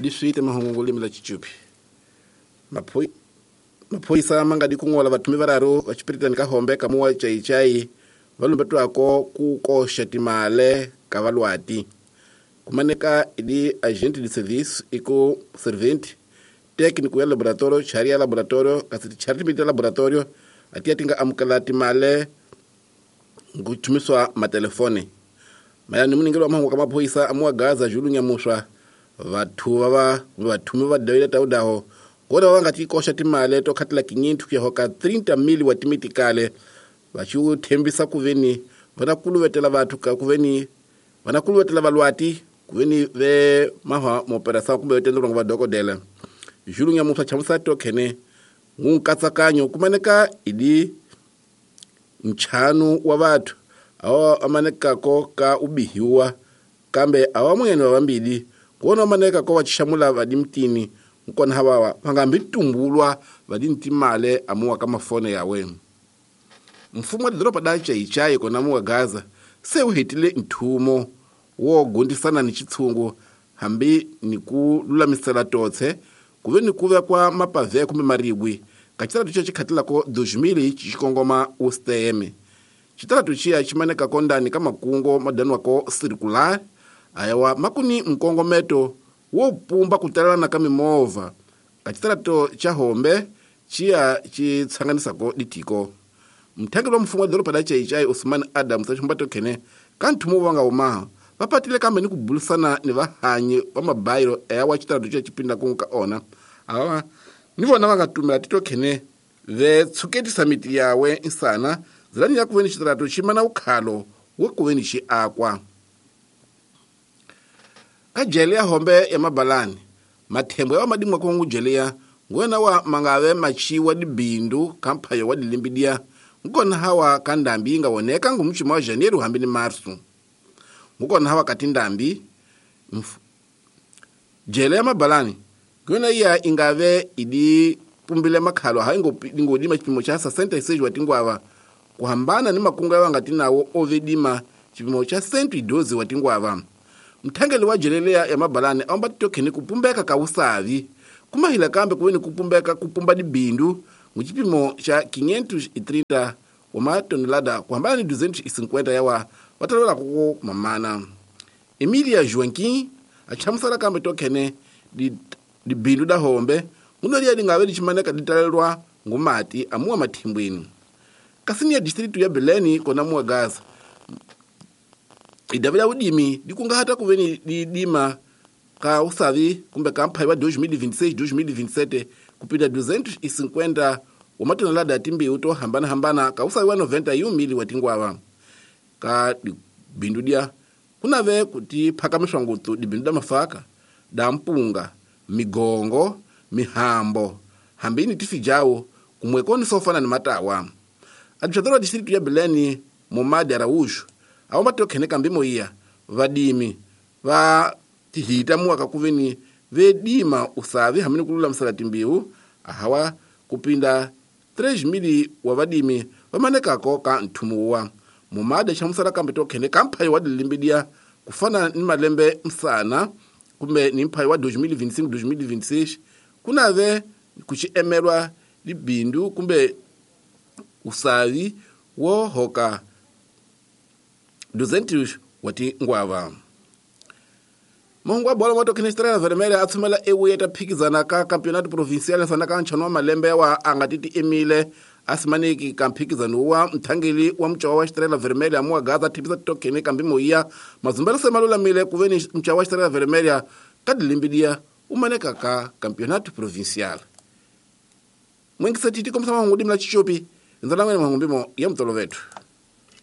diswite mahungu limla chichupi maphoyisa mangadi kungola vatumi vararo vachipiritani ka hombe kamuwa chai valumbetwako kukosha timale ka valwati kumaneka idi agente de serviço iko servente técnico ya laboratório chari ya laboratório kasiti chari ya laboratório atia tinga amukala timale ngutumiswa matelefone maya nimuningirwa mahungu kama phoyisa amuwa gaza julu nyamuswa vatumi va dawile taudaho ngoda wangati kosha timale to khatila kinyintu kya hoka 30 mili wa timitikale vachu thembisa kuveni vanakuluvetela vathu ka kuveni vanakuluvetela valwati kuveni ve maha moperasa kumbe vetendro ngwa dokodela julu nyamusa chamusa to khene ngunkatsakanyo kumaneka idi nchanu wa vathu awa amaneka ko ka ubihiwa kambe awa mwene vambili ngona maneka ko wachishamula vadimtini nkona hawawa pangambi tumbulwa vadintimale amuwa kama fone yawe mfumo dropa dacha ichaye kona muwa gaza se uhitile nthumo wo gondisana ni chitsungu hambi ni kululamisela totse kuve ni kuve kwa mapave kumbe maribwi kachitala tuchia chikhatila ko 2000 chikongoma usteme chitala tuchia chimaneka kondani kama kungo madanwa ko circular ayawa makuni mkongometo wo pumba kutalana kama mova kachitala to cha hombe chia chitsanganisa ko ditiko mthangelo mfumo doropa dacha ichai Usman Adam sachumbato kene kanthumu wanga uma vapatile kamba ni kubulisana ni vahanyi va mabayiro eyawa chitala tuchia chipinda kunka ona awa nivona vangatumira tito kene ve tsuketi samiti yawe insana zilani ya kuveni chitala tuchimana ukhalo wo kuveni chi akwa kajele ya hombe ya mabalani mathembo ya madimwa kwa ngujelea ngwena wa mangave machi wadi bindu kampayo wadi limbidia ngona hawa kandambi inga woneka ngumuchima wa Janeiro hambi ni Marsu ngona hawa katindambi jele ya mabalani ngwena iya ingave idi pumbile makhalo haingo ngodima chipimo cha 66 watingwava kuhambana ni makunga yawa ngatinawo ovedima chipimo cha 112 watingwava mthangeli wa jelelea ya mabalani aomba tokene kupumbeka ka usavi kumahila kambe kuweni kupumbeka kupumba di bindu muchipimo cha 530 wa matonelada kuhambana ni 250 yawa watalola kuko mamana Emilia Joaquim achamusala kambe tokene di bindu da hombe munolia dingawe chimaneka ditalelwa ngumati amuwa mathimbweni kasini ya district ya Beleni kona muwa Gaza idavila udimi dikunga hata kuveni dima ka usavi kumbe kampai wa 2026-2027 kupita 250 wa matonelada timbi uto hambana ka usavi wa 90 mili watingwawa ka bindu dia kunave kuti phakamishwa ngutu dibindu da mafaka da mpunga migongo mihambo hambini tifijawo kumwekoni sofana ni matawa adichadhora district ya Beleni Momadi Araújo aomba tokene kambimo iya vadimi va tihita muwaka kuveni vedima usavi hamini kulula msalati mbiu ahawa kupinda 3,000 wa vadimi vamanekako ka nthumuwa Momadi chamusala kambe tokene kampayo wadilimbidia kufana ni malembe msana kumbe ni mpayo wa 2025-2026 kunave kuchiemerwa libindu kumbe usavi wo hoka 200 wati ngwava Mongwa bola moto Estrela Vermelha atsumela ewu yeta phikizana ka campeonato provincial sana ka nchano malembe wa angatiti emile asimaniki kamphikizano wa mthangeli wa mchawa wa Estrela Vermelha amuwa Gaza tipisa tokene kambimo iya mazumbela semalula mile kuveni mchawa wa Estrela Vermelha kadilimbidia umaneka ka campeonato provincial mwingi satiti komsama mahungudi mla chichopi nzalangwe mahungudimo ya mtolo vetu